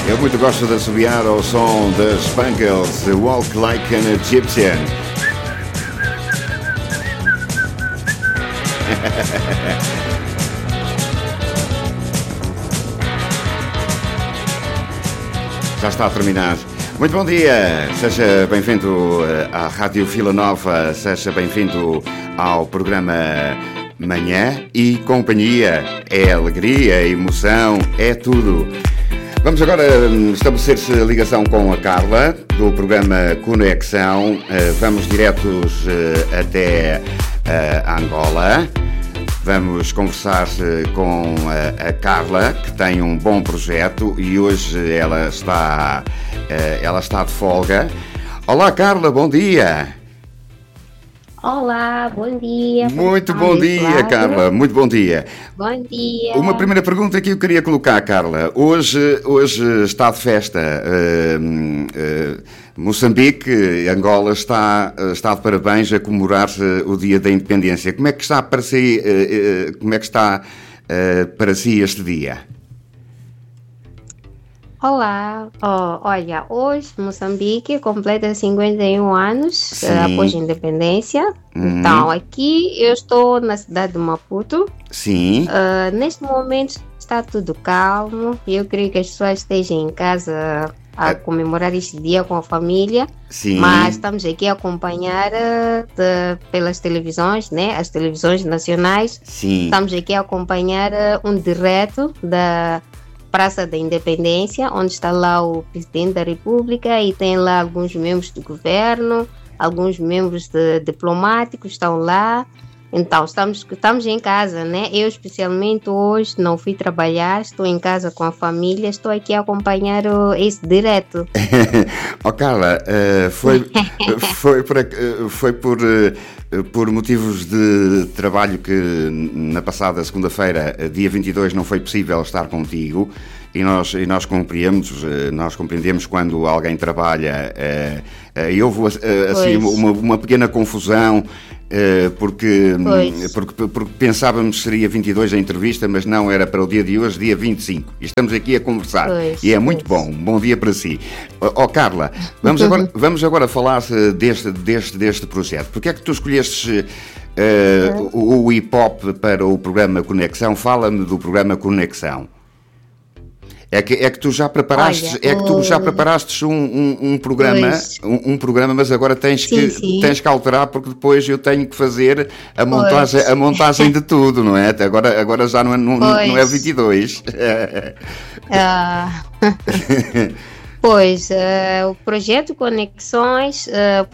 Eu muito gosto de assobiar ao som das Spangles, Walk Like an Egyptian. Já está a terminar. Muito bom dia, seja bem-vindo à Rádio Vila Nova, seja bem-vindo ao programa Manhã e Companhia. É alegria, é emoção, é tudo. Vamos agora estabelecer-se ligação com a Carla, do programa Conexão. Vamos diretos até Angola. Vamos conversar com a Carla, que tem um bom projeto e hoje ela está de folga. Olá, Carla, bom dia. Olá, bom dia. Muito bom dia, Carla, muito bom dia. Bom dia. Uma primeira pergunta que eu queria colocar, Carla. Hoje está de festa. Moçambique, Angola está de parabéns a comemorar o Dia da Independência. Como é que está para si, para si este dia? Olá, olha, hoje Moçambique completa 51 anos após a independência. Então, aqui eu estou na cidade de Maputo. Sim. Neste momento está tudo calmo. Eu creio que as pessoas estejam em casa a comemorar este dia com a família. Sim. Mas estamos aqui a acompanhar pelas televisões, né? As televisões nacionais. Sim. Estamos aqui a acompanhar um direto da Praça da Independência, onde está lá o Presidente da República e tem lá alguns membros do governo, alguns membros diplomáticos estão lá. Então, estamos em casa, né? Eu, especialmente, hoje não fui trabalhar, estou em casa com a família, estou aqui a acompanhar esse direto. Carla, foi por motivos de trabalho que na passada segunda-feira, dia 22, não foi possível estar contigo e nós compreendemos quando alguém trabalha e houve assim uma pequena confusão porque pensávamos que seria 22 a entrevista, mas não, era para o dia de hoje, dia 25. E estamos aqui a conversar e é muito bom. Um bom dia para si. Carla, vamos agora falar deste projeto. Porque é que tu escolheste o hip-hop para o programa Conexão? Fala-me do programa Conexão. É que tu já preparaste, um programa, mas agora tens que alterar, porque depois eu tenho que fazer a montagem de tudo, não é? Agora já não é 22. O projeto Conexões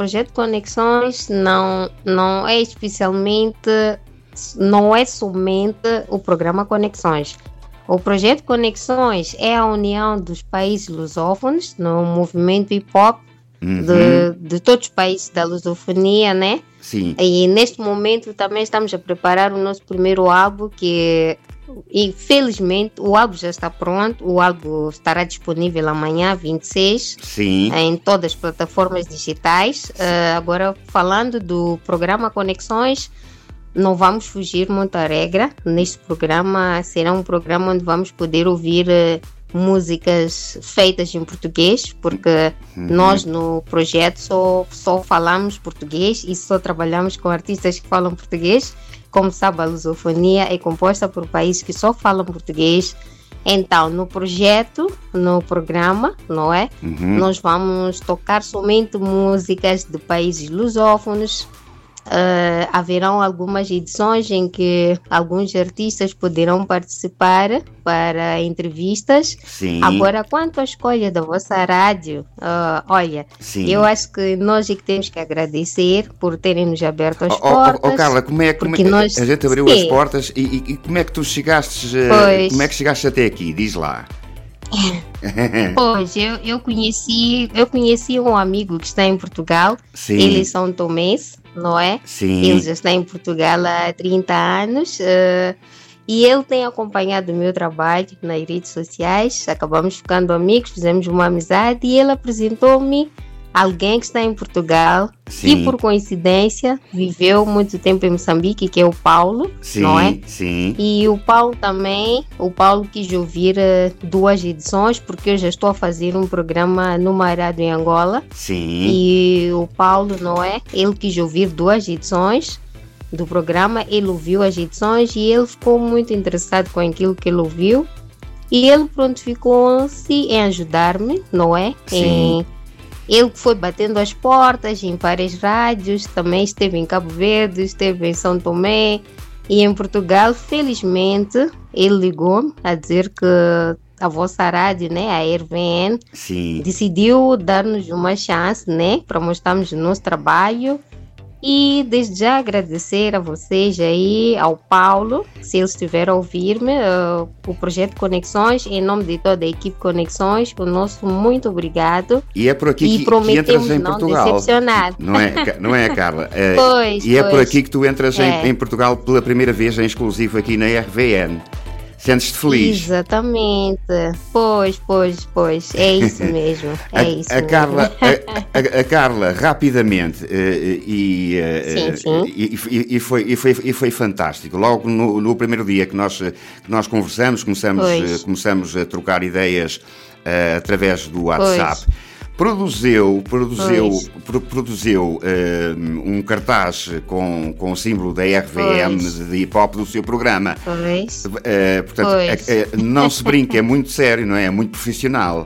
não é especialmente, não é somente o programa Conexões. O projeto Conexões é a união dos países lusófonos no movimento hip-hop de todos os países da lusofonia, né? Sim. E neste momento também estamos a preparar o nosso primeiro álbum, que infelizmente o álbum já está pronto. O álbum estará disponível amanhã, 26, Sim. Em todas as plataformas digitais. Agora, falando do programa Conexões, não vamos fugir muito à regra. Neste programa será um programa onde vamos poder ouvir músicas feitas em português, porque nós no projeto só falamos português e só trabalhamos com artistas que falam português. Como sabe, a lusofonia é composta por países que só falam português. Então, no programa, não é? Nós vamos tocar somente músicas de países lusófonos. Haverão algumas edições em que alguns artistas poderão participar para entrevistas. Sim. Agora, quanto à escolha da vossa rádio, olha, Sim. Eu acho que nós é que temos que agradecer por terem nos aberto as portas. Carla, como é que a gente abriu as portas e como é que tu chegaste? Como é que chegaste até aqui? Diz lá. Pois, eu conheci um amigo que está em Portugal. Sim. Eles são tomenses, não é? Sim. Ele já está em Portugal há 30 anos e ele tem acompanhado o meu trabalho nas redes sociais. Acabamos ficando amigos, fizemos uma amizade e ele apresentou-me alguém que está em Portugal, Sim. que por coincidência viveu muito tempo em Moçambique, que é o Paulo, Sim, não é? sim. E o Paulo também, quis ouvir 2 edições, porque eu já estou a fazer um programa numa rádio em Angola. Sim. E o Paulo, não é? Ele quis ouvir 2 edições do programa, ele ouviu as edições e ele ficou muito interessado com aquilo que ele ouviu. E ele prontificou-se em ajudar-me, não é? Sim. Ele foi batendo as portas em várias rádios, também esteve em Cabo Verde, esteve em São Tomé e em Portugal. Felizmente, ele ligou a dizer que a vossa rádio, né, a RVN, Sim. decidiu dar-nos uma chance, né, para mostrarmos o nosso trabalho. E desde já agradecer a vocês aí, ao Paulo, se ele estiver a ouvir-me, o Projeto Conexões, em nome de toda a equipe Conexões, o nosso muito obrigado. E é por aqui E que entras em não Portugal. decepcionar. Não é, Carla? Pois, e é por pois. aqui que tu entras em Portugal pela primeira vez em exclusivo aqui na RVN. Sentes-te feliz? Exatamente. Pois. É isso mesmo. É isso A mesmo. Carla, a Carla, rapidamente, Sim. e foi fantástico. Logo no primeiro dia que nós começamos a trocar ideias através do WhatsApp. Produziu um cartaz com o símbolo da RVM de hip-hop do seu programa. Portanto, não se brinca, é muito sério, não é? É muito profissional.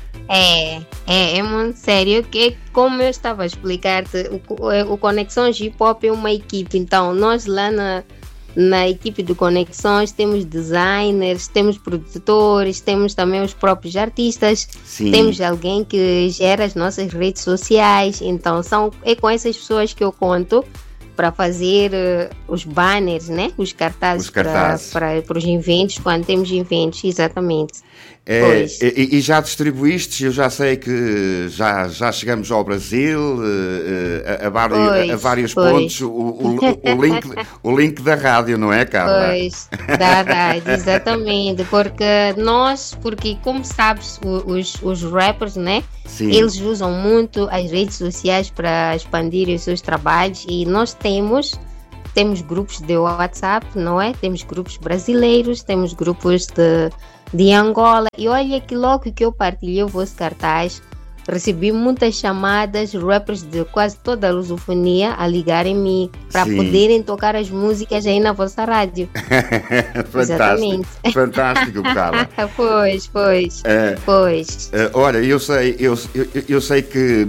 É muito sério, que como eu estava a explicar-te, o Conexões Hip-Hop é uma equipe, então nós lá na equipe do Conexões temos designers, temos produtores, temos também os próprios artistas. Sim. Temos alguém que gera as nossas redes sociais, então é com essas pessoas que eu conto para fazer os banners, né? Os cartazes. Para os eventos, quando temos eventos, exatamente. E já distribuíste, eu já sei que já chegamos ao Brasil, a vários pontos, o link da rádio, não é, Carla? Pois, da rádio, exatamente, porque como sabes, os rappers, né? Sim. Eles usam muito as redes sociais para expandir os seus trabalhos e nós temos grupos de WhatsApp, não é? Temos grupos brasileiros, temos grupos de Angola. E olha que logo que eu partilhei o vosso cartaz, recebi muitas chamadas, rappers de quase toda a lusofonia a ligarem-me para poderem tocar as músicas aí na vossa rádio. Fantástico, Carla. Pois. Olha, eu sei que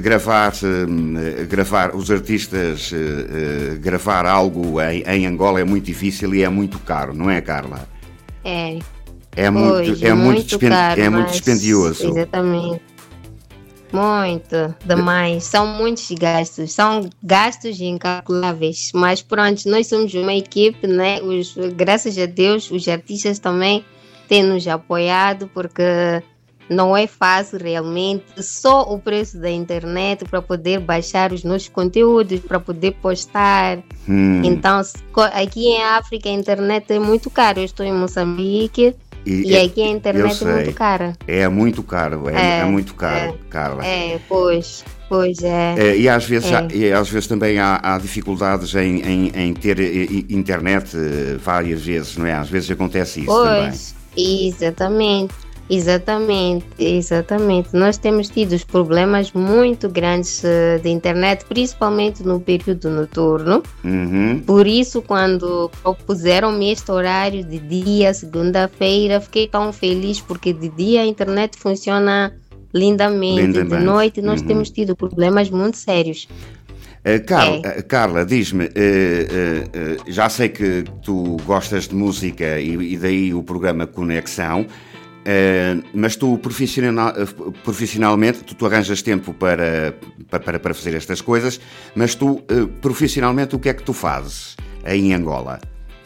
gravar os artistas, gravar algo em Angola é muito difícil e é muito caro, não é, Carla? É muito dispendioso. Exatamente. Muito, demais. São muitos gastos. São gastos incalculáveis. Mas pronto, nós somos uma equipe, né? Graças a Deus, os artistas também têm nos apoiado, porque não é fácil realmente. Só o preço da internet para poder baixar os nossos conteúdos, para poder postar. Então, aqui em África, a internet é muito cara. Eu estou em Moçambique. E aqui a internet é muito cara. É muito caro, é muito caro, Carla. Pois é. E às vezes também há dificuldades em ter internet várias vezes, não é? Às vezes acontece isso também. Exatamente. Nós temos tido problemas muito grandes de internet, principalmente no período noturno. Por isso, quando propuseram-me este horário de dia, segunda-feira, fiquei tão feliz, porque de dia a internet funciona lindamente. De noite nós temos tido problemas muito sérios. Carla, diz-me, já sei que tu gostas de música e daí o programa Conexão. Mas tu profissionalmente tu arranjas tempo para fazer estas coisas, mas tu profissionalmente o que é que tu fazes aí em Angola?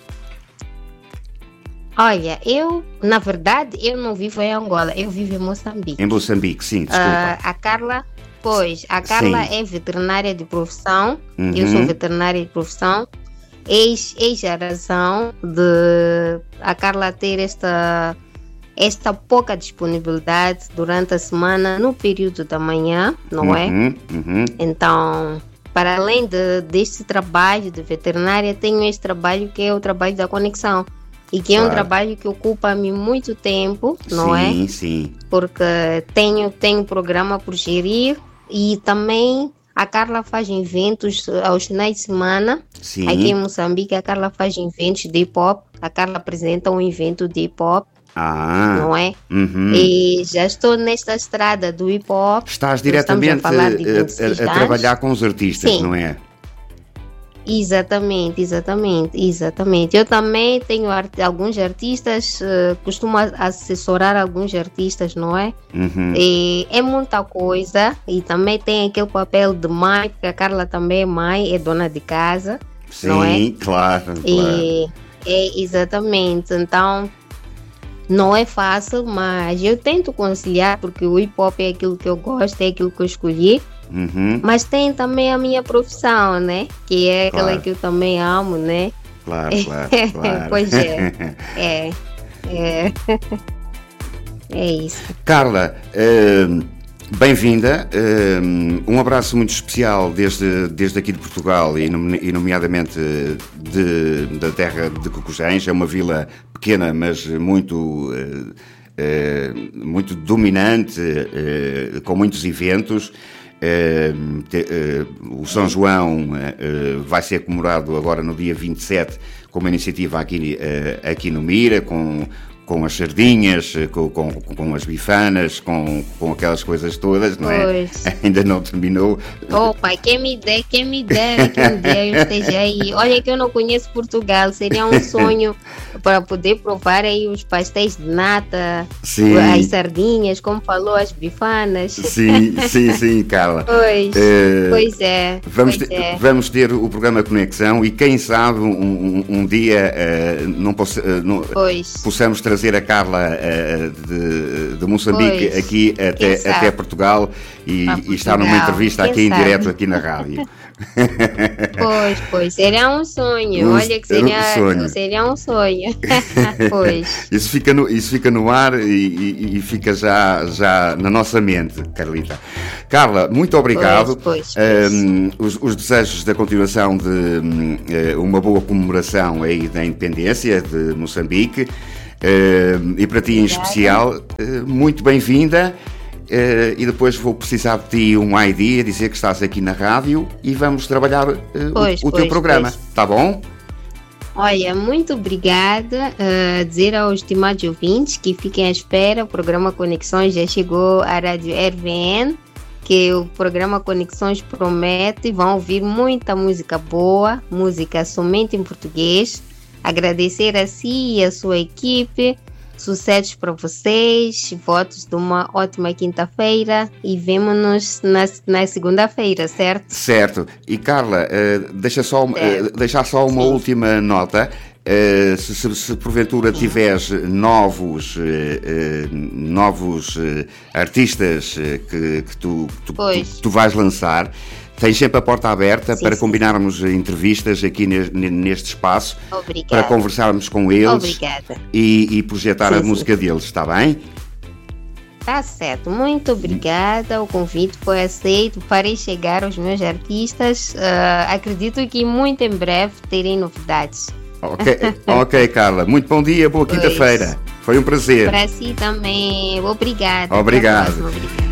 Olha, na verdade eu não vivo em Angola, eu vivo em Moçambique. Em Moçambique, sim, desculpa. A Carla é veterinária de profissão, eu sou veterinária de profissão. Eis a razão de a Carla ter esta pouca disponibilidade durante a semana no período da manhã, não é? Então, para além deste trabalho de veterinária, tenho este trabalho que é o trabalho da conexão. E que é um trabalho que ocupa-me muito tempo, não é? Sim, sim. Porque tenho programa por gerir e também a Carla faz eventos aos finais de semana. Sim. Aqui em Moçambique, a Carla faz eventos de hip-hop. A Carla apresenta um evento de hip-hop, não é? E já estou nesta estrada do hip-hop. Estás diretamente a trabalhar com os artistas, sim, não é? Exatamente. Eu também tenho alguns artistas, costumo assessorar alguns artistas, não é? E é muita coisa, e também tem aquele papel de mãe, porque a Carla também é mãe, é dona de casa, sim, não é? Claro. Exatamente, então não é fácil, mas eu tento conciliar, porque o hip hop é aquilo que eu gosto, é aquilo que eu escolhi. Mas tem também a minha profissão, né? Que é aquela que eu também amo, né? Claro. Pois é. É isso. Carla, bem-vinda. Um abraço muito especial desde aqui de Portugal e nomeadamente da terra de Cocujães. É uma vila pequena, mas muito dominante, com muitos eventos. O São João vai ser comemorado agora no dia 27 com uma iniciativa aqui no Mira, com as sardinhas, com as bifanas, com aquelas coisas todas, não é? Pois. Ainda não terminou. Oh pai, quem me dera que um dia eu esteja aí. Olha que eu não conheço Portugal, seria um sonho para poder provar aí os pastéis de nata, sim, as sardinhas, como falou, as bifanas. Sim, Carla. Pois é. Vamos ter o programa Conexão e quem sabe um dia possamos trazer a Carla de Moçambique aqui até Portugal e estar numa entrevista aqui em direto aqui na rádio. Pois, seria um sonho. Olha que seria um sonho. Pois. Isso fica no ar e fica já na nossa mente, Carlita. Carla, muito obrigado. Pois. Os desejos da continuação de uma boa comemoração aí da independência de Moçambique. E para ti em especial, muito bem-vinda. E depois vou precisar de ti um ID a dizer que estás aqui na rádio e vamos trabalhar o teu programa, tá bom? Olha, muito obrigada. Dizer aos estimados ouvintes que fiquem à espera, o programa Conexões já chegou à Rádio RVN, que o programa Conexões promete, vão ouvir muita música boa, música somente em português. Agradecer a si e a sua equipe. Sucessos para vocês, votos de uma ótima quinta-feira e vemo-nos na segunda-feira, certo? Certo. E Carla, deixar só uma última nota. Se porventura tiveres novos artistas que tu vais lançar, tens sempre a porta aberta para combinarmos entrevistas aqui neste espaço. Obrigada. Para conversarmos com eles. Obrigada. E projetar a música deles, está bem? Tá certo, muito obrigada. O convite foi aceito. Farei chegar aos meus artistas. Acredito que muito em breve terem novidades. Ok, Carla. Muito bom dia, boa quinta-feira. Foi um prazer. Para si também. Obrigada. Obrigado.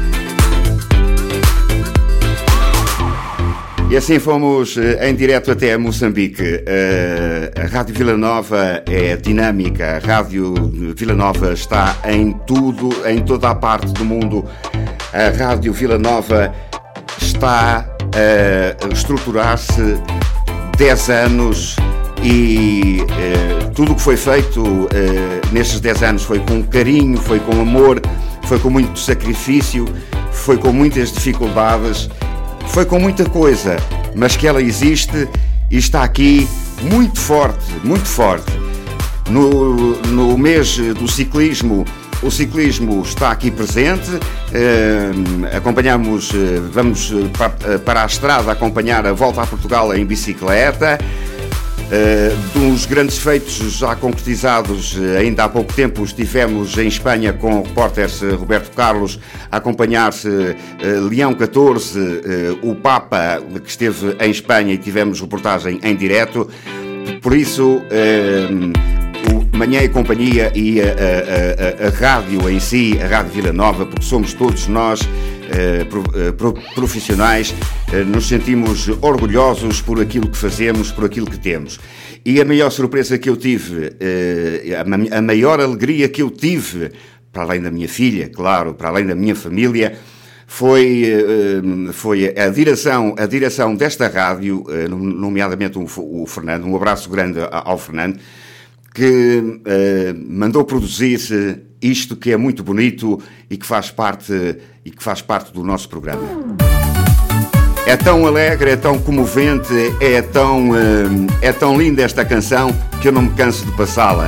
E assim fomos em direto até Moçambique. A Rádio Vila Nova é dinâmica. A Rádio Vila Nova está em toda a parte do mundo. A Rádio Vila Nova está a estruturar-se 10 anos e tudo o que foi feito nestes 10 anos foi com carinho, foi com amor, foi com muito sacrifício, foi com muitas dificuldades. Foi com muita coisa, mas que ela existe e está aqui muito forte, muito forte. No mês do ciclismo, o ciclismo está aqui presente. Vamos para a estrada acompanhar a Volta a Portugal em bicicleta. Dos grandes feitos já concretizados, ainda há pouco tempo estivemos em Espanha com o repórter Roberto Carlos a acompanhar-se Leão XIV, o Papa que esteve em Espanha, e tivemos reportagem em direto. Por isso, o Manhã e Companhia e a rádio em si, a Rádio Vila Nova, porque somos todos nós profissionais, nos sentimos orgulhosos por aquilo que fazemos, por aquilo que temos. E a maior surpresa que eu tive, a maior alegria que eu tive, para além da minha filha, claro, para além da minha família, foi a direção desta rádio, nomeadamente o Fernando. Um abraço grande ao Fernando, que mandou produzir isto que é muito bonito e que faz parte do nosso programa. É tão alegre, é tão comovente, é tão linda esta canção que eu não me canso de passá-la.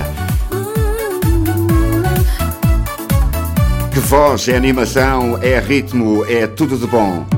Que voz, é animação, é ritmo, é tudo de bom.